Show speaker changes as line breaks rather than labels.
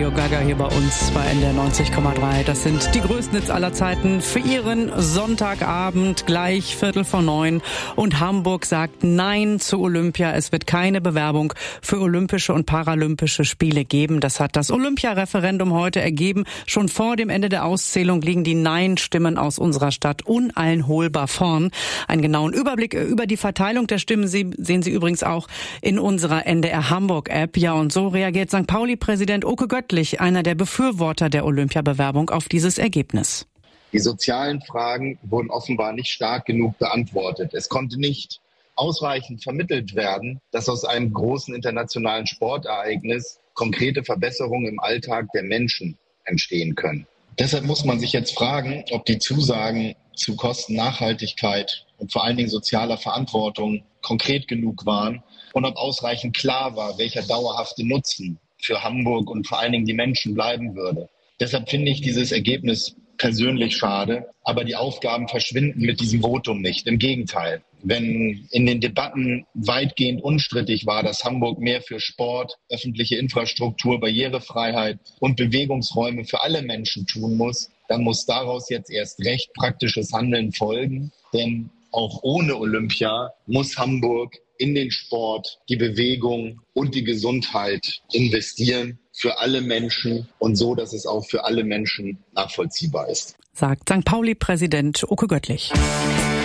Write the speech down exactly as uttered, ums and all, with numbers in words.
Radio Gaga hier bei uns bei N D R neunzig Komma drei. Das sind die größten Hits aller Zeiten für Ihren Sonntagabend, gleich Viertel vor neun. Und Hamburg sagt Nein zu Olympia. Es wird keine Bewerbung für Olympische und Paralympische Spiele geben. Das hat das Olympia-Referendum heute ergeben. Schon vor dem Ende der Auszählung liegen die Nein-Stimmen aus unserer Stadt uneinholbar vorn. Einen genauen Überblick über die Verteilung der Stimmen sehen Sie übrigens auch in unserer N D R Hamburg-App. Ja, und so reagiert Sankt Pauli-Präsident Oke Göttlich, einer der Befürworter der Olympiabewerbung, auf dieses Ergebnis.
Die sozialen Fragen wurden offenbar nicht stark genug beantwortet. Es konnte nicht ausreichend vermittelt werden, dass aus einem großen internationalen Sportereignis konkrete Verbesserungen im Alltag der Menschen entstehen können. Deshalb muss man sich jetzt fragen, ob die Zusagen zu Kosten, Nachhaltigkeit und vor allen Dingen sozialer Verantwortung konkret genug waren und ob ausreichend klar war, welcher dauerhafte Nutzen für Hamburg und vor allen Dingen die Menschen bleiben würde. Deshalb finde ich dieses Ergebnis persönlich schade, aber die Aufgaben verschwinden mit diesem Votum nicht. Im Gegenteil, wenn in den Debatten weitgehend unstrittig war, dass Hamburg mehr für Sport, öffentliche Infrastruktur, Barrierefreiheit und Bewegungsräume für alle Menschen tun muss, dann muss daraus jetzt erst recht praktisches Handeln folgen. Denn auch ohne Olympia muss Hamburg in den Sport, die Bewegung und die Gesundheit investieren für alle Menschen und so, dass es auch für alle Menschen nachvollziehbar ist.
Sagt Sankt Pauli-Präsident Oke Göttlich.